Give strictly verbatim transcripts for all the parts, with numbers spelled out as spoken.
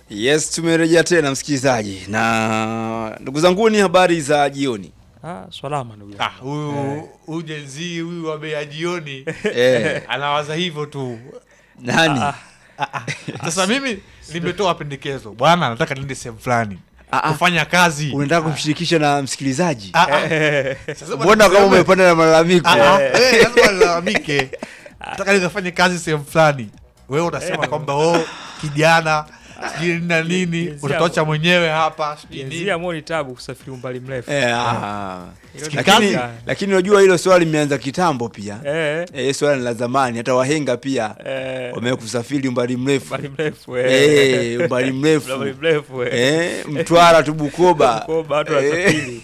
Yes, tumerejea tena msikilizaji. Na ndugu zangu, ni habari za jioni. Ah, salama ndugu. Ah, huyu huyu jenzi huyu wa bei jioni. Eh, Anawaza hivyo tu. nani? Ah, ah, ah. Sasa mimi nimetoa pendekezo. Bwana nataka niende sehemu fulani. Kufanya kazi. Unataka kumshirikisha na msikilizaji? Ah, ah. Sasa mbona kama umepanda na malalamiko? Ah, eh, lazima nilalamike. Nataka nikafanye kazi sehemu fulani. Wewe unasema kwamba oh kijana sijui na nini utatoacha mwenyewe hapa sijui nini. Nzia moni tabu kusafiri umbali mrefu. Eh, ah. Lakini Lakini unajua hilo swali limeanza kitambo pia. eh Eh, swali ni la zamani, hata wahenga pia eh wamekusafiri umbali mrefu. umbali mrefu eh. Eh, umbali mrefu. Umbali mrefu eh. Eh, Mtwara tu Bukoba. Bukoba watu wasafiri.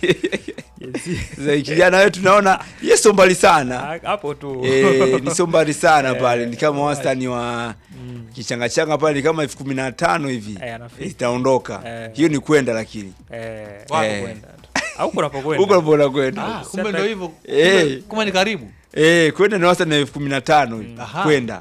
Sasa kijana wetu tunaona yeso mbali sana. Hapo tu. Eh, ni so mbali sana pale. Ni kama wastani wa kichanga changa pale ni kama elfu kumi na tano hivi. Itaondoka. Hiyo ni kwenda lakini. Eh, wapo kwenda. Au kuna pokwenda? Huko mbona kwenda? Ah, kumbe ndio hivyo. Eh, Kumbe ni karibu. Eh, kwenda ni wastani elfu kumi na tano hivi. Kwenda.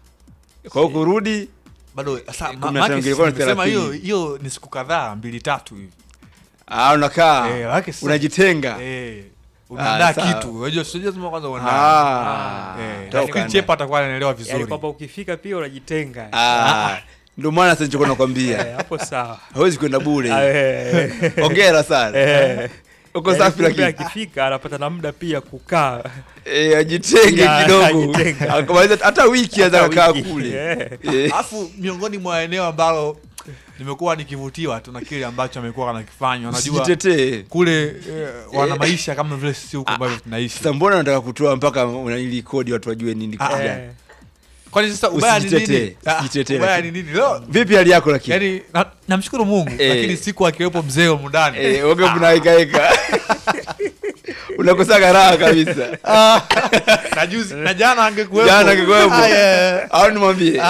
Kwa hiyo kurudi Bado sasa Sema hiyo hiyo ni siku kadhaa mbili tatu hivi. Ah, unakaa. Eh, unajitenga. Eh. Unaandaa kitu. Unajua sio lazima kwanza uandae. Ah. Eh, lakini Chepa atakuwa anaelewa vizuri. Yaani kwamba ukifika pia unajitenga. Ah. Ndio maana sasa nilichokuwa nakwambia. Eh, hapo sawa. Hawezi kwenda bure. Eh. Hongera sana. Eh. Uko safi lakini akifika anapata na muda pia kukaa. Eh, ajitenge kidogo. Akamaliza hata wiki anaweza kukaa kule. Alafu miongoni mwa eneo ambalo nimekuwa nikivutiwa tu na kile ambacho amekuwa anakifanya. Unajua kule eh, wana maisha kama vile sisi huko ambavyo tunaishi. Sasa mbona unataka kutoa mpaka unanili kodi watu wajue nini kijana? Kwani sasa ubaya ni nini? Usijitetee. Ubaya ni nini? Leo vipi hali yako lakini? Yaani namshukuru Mungu eh, lakini siku akiwepo mzee huko ndani. Eh, wewe unaika eka. Unakosa raha kabisa. Na juzi na jana angekuwepo. Jana angekuwepo. Au nimwambie.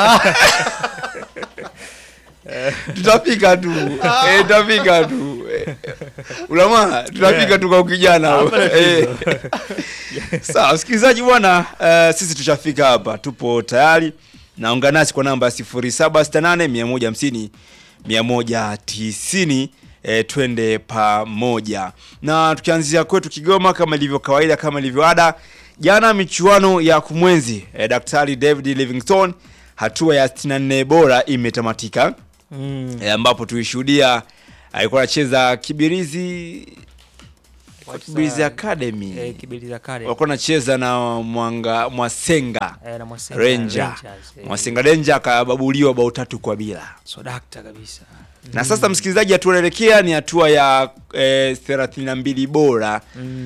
Tutapika tu. Eh, tutapika tu. Ulama, tutapika tu kwa kijana. Eh. Sawa, msikilizaji bwana, uh, sisi tushafika hapa. Tupo tayari. Naungana nasi kwa namba sifuri saba sita nane mia moja hamsini mia moja tisini. E, twende pamoja. Na tukianzia kwetu Kigoma kama ilivyo kawaida, kama ilivyo ada, jana michuano ya kumwenzi e, Daktari David Livingstone hatua ya sitini na nne bora imetamatika. Mm. E, ambapo tulishuhudia alikuwa anacheza Kibirizi Kibirizi Academy. Eh, Kibirizi Academy. Walikuwa anacheza na Mwanga Mwasenga. Eh, na Mwasenga Ranger. Rangers, eh. Mwasenga Ranger akababuliwa bao tatu kwa bila. So dakta kabisa. Na sasa msikilizaji, atuelekea ni hatua ya e, thelathini na mbili bora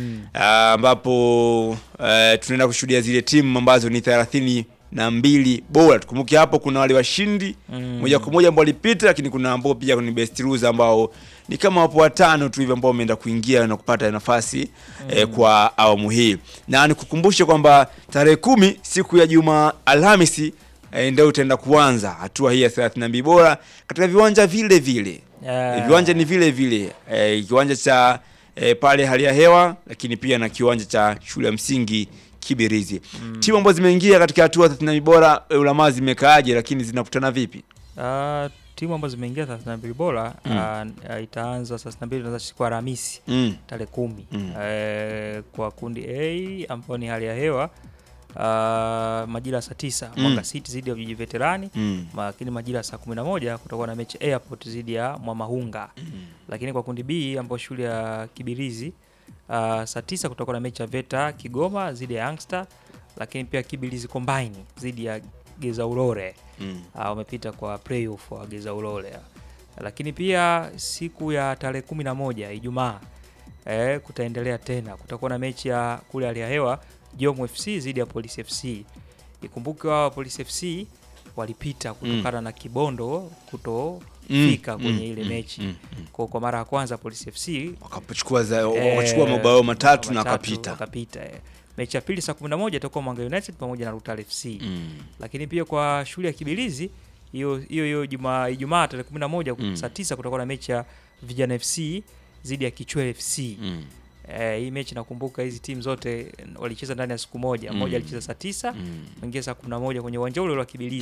ambapo mm. e, tunaenda kushuhudia zile timu ambazo ni thelathini na mbili bora. Tukumbuke hapo kuna wale washindi mm. moja kwa moja ambao walipita, lakini kuna ambao pia ni best loser ambao ni kama wapo watano tu hivi ambao wameenda kuingia na kupata nafasi mm. e, kwa awamu hii. Na nikukumbushe kwamba tarehe kumi siku ya Juma Alhamisi E, ndio utaenda kuanza hatua hii ya thelathini na mbili bora katika viwanja vile vile. Yeah. E, viwanja ni vile vile. E, kiwanja cha e, pale hali ya hewa, lakini pia na kiwanja cha shule ya msingi Kibirizi. Mm. Timu ambazo zimeingia katika hatua thelathini na mbili bora e, ulama zimekaaje, lakini zinakutana vipi? Ah, uh, timu ambazo zimeingia thelathini na mbili bora mm. uh, itaanza thelathini na mbili inaanza siku ya Alhamisi mm. tarehe kumi. Mm. E, kwa kundi A ambao ni hali ya hewa Uh, majira saa tisa mm. Mwanga City zidi ya Vijiji Veterani mm. Lakini majira saa kumi na moja kutakuwa na mechi Airport zidi ya Mwamahunga mm. Lakini kwa kundi B ambapo shule ya Kibirizi uh, saa tisa kutakuwa na mechi ya Veta Kigoma zidi ya Youngster. Lakini pia Kibirizi Combine zidi ya Geza Ulole mm. uh, wamepita kwa playoff wa Geza Ulole. Lakini pia siku ya tarehe kumi na moja Ijumaa eh, kutaendelea tena, kutakuwa na mechi ya kule hali ya hewa Jomo F C zidi ya Police F C. Ikumbuke wao Police F C walipita kutokana mm. na Kibondo kutofika mm. kwenye ile mechi. Mm. Mm. Kwa kwa mara ya kwanza Police F C wakachukua za wakachukua eh, mabao matatu na akapita. Wakapita. Eh. Mechi ya pili saa kumi na moja itakuwa Mwanga United pamoja na Rutale F C. Mm. Lakini pia kwa shule ya Kibirizi hiyo hiyo hiyo Ijumaa Ijumaa tarehe kumi na moja mm. saa tisa kutakuwa na mechi ya Vijana F C zidi ya Kichwele F C. Mm. Eh, hii mechi nakumbuka hizi timu zote walicheza ndani ya siku moja. Mm. Moja alicheza saa tisa, mwingine mm. saa kumi na moja kwenye uwanja ule wa Kibirizi. Mm.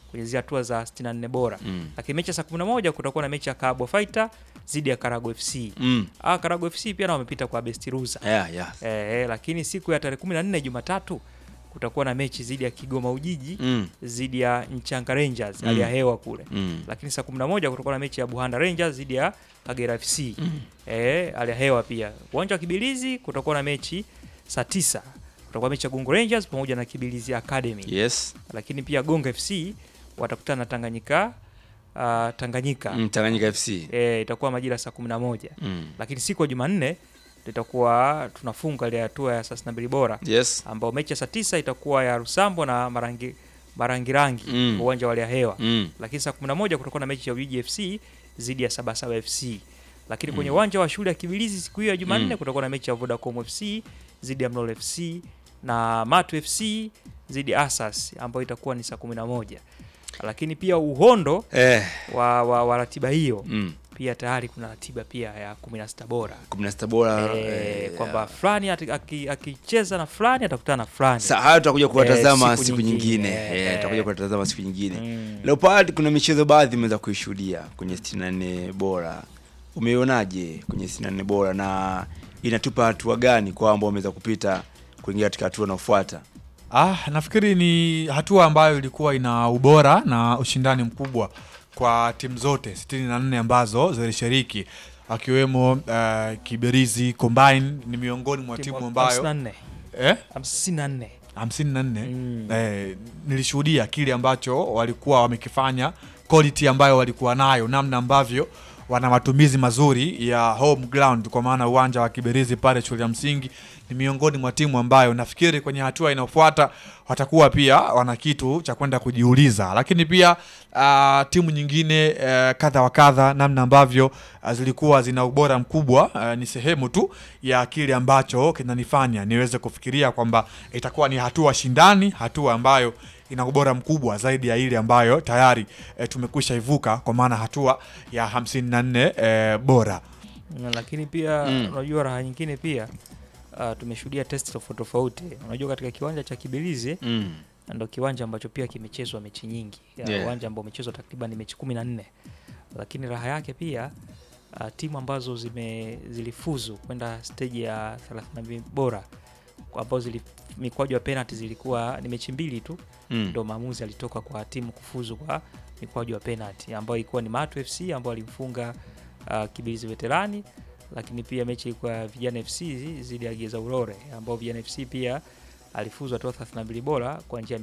kwenye zile hatua za sitini na nne bora. Mm. Lakini mechi ya saa kumi na moja kutakuwa na mechi ya Kabwa Fighter zidi ya Karago F C. Mm. Ah, Karago F C pia na wamepita kwa best loser. Yeah, yeah. Eh, lakini siku ya tarehe kumi na nne Jumatatu kutakuwa na mechi zidi ya Kigoma Ujiji Mm. zidi ya Nchanga Rangers Mm. hali ya hewa kule. Mm. Lakini saa kumi na moja kutakuwa na mechi ya Buhanda Rangers zidi ya Kagera F C. Mm. Eh, hali ya hewa pia. Uwanja wa Kibilizi kutakuwa na mechi saa tisa. Kutakuwa mechi ya Gungu Rangers pamoja na Kibilizi Academy. Yes. Lakini pia Gonga F C watakutana na Tanganyika uh, Tanganyika. Mm, Tanganyika F C. Eh, itakuwa majira saa kumi na moja. Mm. Lakini siku ya Jumanne tutakuwa tunafunga ile hatua ya thelathini na mbili bora. Yes. Ambao mechi ya saa tisa itakuwa ya Rusambo na Marangi Marangirangi Mm. uwanja wa hewa. Mm. Lakini saa kumi na moja kutakuwa na mechi ya Ujiji F C zidi ya Sabasaba F C. Lakini kwenye uwanja wa shule ya Kibilizi siku hiyo ya Jumanne Mm. kutakuwa na mechi ya Vodacom F C zidi ya Mlolo F C na Matu F C zidi ya Asas ambayo itakuwa ni saa kumi na moja. Lakini pia uhondo Eh. wa, wa, wa ratiba hiyo Mm. pia tayari kuna ratiba pia ya kumi na sita bora. kumi na sita bora. Eh, Eh, kwamba fulani ati- aki- akicheza na fulani atakutana na fulani. Sasa hayo tutakuja kuwatazama Eh, siku siku nyingine. nyingine. Eh, Eh, tutakuja eh. kuwatazama siku nyingine. Mm. Leopard, kuna michezo baadhi imeweza kuishuhudia kwenye sitini na nne bora. Umeionaje kwenye sitini na nne bora na inatupa hatua gani kwa ambao wameweza kupita kuingia katika hatua inayofuata? Ah, nafikiri ni hatua ambayo ilikuwa ina ubora na ushindani mkubwa kwa timu zote sitini na nne ambazo zilishiriki, akiwemo uh, Kibirizi Combine ni miongoni mwa timu ambayo hamsini na nne. eh hamsini na nne. hamsini na nne. Mm. Eh, nilishuhudia kile ambacho walikuwa wamekifanya, quality ambayo walikuwa nayo, namna ambavyo wana matumizi mazuri ya home ground, kwa maana uwanja wa Kibirizi pale shule ya msingi. Ni miongoni mwa timu ambayo nafikiri kwenye hatua inayofuata watakuwa pia wana kitu cha kwenda kujiuliza. Lakini pia uh, timu nyingine uh, kadha wa kadha, namna ambavyo uh, zilikuwa zina ubora mkubwa, uh, ni sehemu tu ya kile ambacho kinanifanya niweze kufikiria kwamba itakuwa ni hatua shindani, hatua ambayo ina ubora mkubwa zaidi ya ile ambayo tayari e, tumekwisha ivuka, kwa maana hatua ya hamsini na nne e, bora. Mm, lakini pia Mm. unajua raha nyingine pia uh, tumeshuhudia test tofauti tofauti. Unajua katika kiwanja cha Kibilizi Mm. ndio kiwanja ambacho pia kimechezwa mechi nyingi. Ya, Yeah. uwanja ambao umechezwa takriban mechi kumi na nne. Lakini raha yake pia uh, timu ambazo zime zilifuzu kwenda stage ya thelathini na mbili bora ambazo zili mikwaju ya penalty zilikuwa ni mechi mbili tu. Mm. Ndio maamuzi alitoka kwa timu kufuzu kwa mikwaju ya penalty ambayo ilikuwa ni Matu F C ambao alimfunga uh, Kibirizi Veterani, lakini pia mechi ilikuwa Vijana F C zidi ya Geza Urore ambao Vijana F C pia alifuzu hatua thelathini na mbili bora kwa njia